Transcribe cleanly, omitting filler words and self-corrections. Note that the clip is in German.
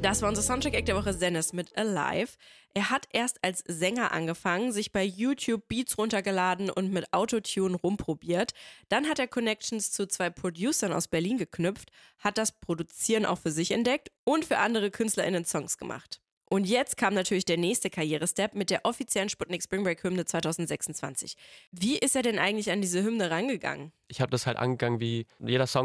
Das war unser Soundcheck-Act der Woche, Zennes mit Alive. Er hat erst als Sänger angefangen, sich bei YouTube Beats runtergeladen und mit Autotune rumprobiert. Dann hat er Connections zu 2 Producern aus Berlin geknüpft, hat das Produzieren auch für sich entdeckt und für andere KünstlerInnen Songs gemacht. Und jetzt kam natürlich der nächste Karrierestep mit der offiziellen Sputnik Spring Break Hymne 2026. Wie ist er denn eigentlich an diese Hymne rangegangen? Ich habe das halt angegangen wie jeder Song,